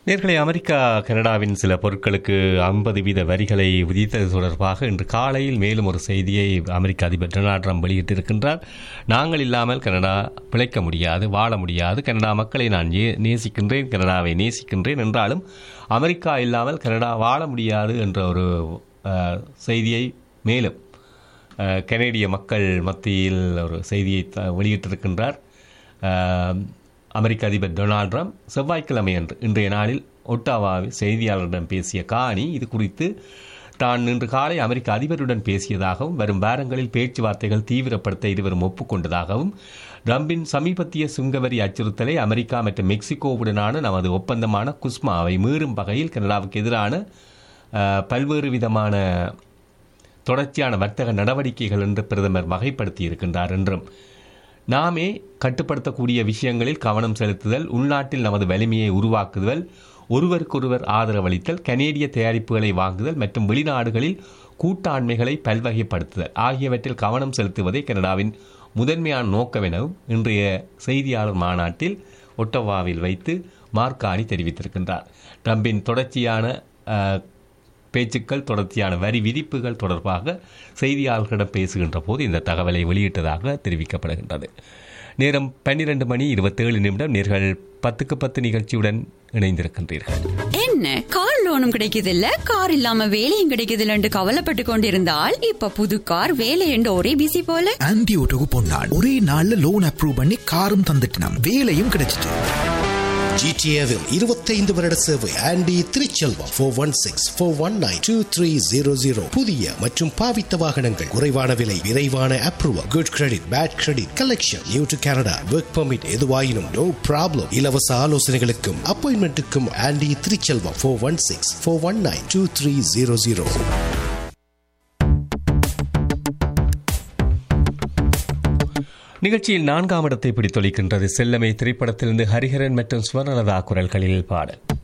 நேர்களை அமெரிக்கா கனடாவின் சில பொருட்களுக்கு 50% வரிகளை விதித்தது தொடர்பாக இன்று காலையில் மேலும் ஒரு செய்தியை அமெரிக்க அதிபர் டொனால்ட் ட்ரம்ப் வெளியிட்டிருக்கின்றார். நாங்கள் இல்லாமல் கனடா பிழைக்க முடியாது, வாழ முடியாது. கனடா மக்களை நான் நேசிக்கின்றேன், கனடாவை நேசிக்கின்றேன். என்றாலும் அமெரிக்கா இல்லாமல் கனடா வாழ முடியாது என்ற ஒரு செய்தியை மேலும் கனேடிய மக்கள் மத்தியில் ஒரு செய்தியை வெளியிட்டிருக்கின்றார். அமெரிக்க அதிபர் டொனால்ட் ட்ரம்ப் செவ்வாய்க்கிழமை அன்று இன்றைய நாளில் ஒட்டாவாவில் செய்தியாளர்களிடம் பேசிய காணி இது குறித்து தான் இன்று காலை அமெரிக்க அதிபருடன் பேசியதாகவும் வரும் வாரங்களில் பேச்சுவார்த்தைகள் தீவிரப்படுத்த இருவரும் ஒப்புக்கொண்டதாகவும் ட்ரம்பின் சமீபத்திய சுங்கவரி அச்சுறுத்தலை அமெரிக்கா மற்றும் மெக்சிகோவுடனான நமது ஒப்பந்தமான குஸ்மாவை மீறும் வகையில் கனடாவுக்கு எதிரான பல்வேறு விதமான தொடர்ச்சியான வர்த்தக நடவடிக்கைகள் என்று பிரதமர் வகைப்படுத்தி இருக்கின்றார் என்றும் நாமே கட்டுப்படுத்தக்கூடிய விஷயங்களில் கவனம் செலுத்துதல், உள்நாட்டில் நமது வலிமையை உருவாக்குதல், ஒருவருக்கொருவர் ஆதரவளித்தல், கனேடிய தயாரிப்புகளை வாங்குதல் மற்றும் வெளிநாடுகளில் கூட்டாண்மைகளை பல்வகைப்படுத்துதல் ஆகியவற்றில் கவனம் செலுத்துவதே கனடாவின் முதன்மையான நோக்கம் எனவும் இன்றைய செய்தியாளர் மாநாட்டில் ஒட்டவாவில் வைத்து மார்கானி தெரிவித்திருக்கின்றார். ட்ரம்பின் தொடர்ச்சியான பேச்சுக்கள், தொடர்ச்சியான வரி விதிப்புகள் தொடர்பாக செய்தியாளர்களிடம் பேசுகின்ற போது இந்த தகவலை வெளியிட்டதாக தெரிவிக்கப்படுகின்றது. நேரம் 12:27 நேர்கள் 10க்கு 10 நிகழ்ச்சியுடன் இணைந்திருக்கின்றீர்கள். என்ன கார் லோனும் கிடைக்குதில்ல, கார் இல்லாம வேலையும் கிடைக்குதில்ல என்று கவலைப்பட்டு கொண்டிருந்தால் இப்ப புது கார் வேலை என்று ஒரே பிசி போல. ஆன்டி ஓட்டோக்கு போனான், ஒரே நாள்ல லோன் அப்ரூவ் பண்ணி காரும் தந்துட்டான், வேலையும் கிடைச்சிட்டு. ஜிடிஏவில் 25 வருட சேவை. ஆண்டி திருச்செல்வம் 416-419-2300. புதிய மற்றும் பாவித்த வாகனங்கள், குறைவான விலை, விரைவான approval, good credit, bad credit, collection, new to Canada, work permit எதுவாயினும் நோ ப்ராப்ளம். இலவச ஆலோசனைகளுக்கும் அப்பாயின்மெண்ட்டுக்கும் ஆண்டி திருச்செல்வம் 416-419-2300. நிகழ்ச்சியில் 4ஆம் இடத்தை பிடித்தொழிக்கின்றது செல்லமை திரைப்படத்திலிருந்து ஹரிஹரன் மற்றும் ஸ்வர்ணலதா குரல்களில் பாடல்.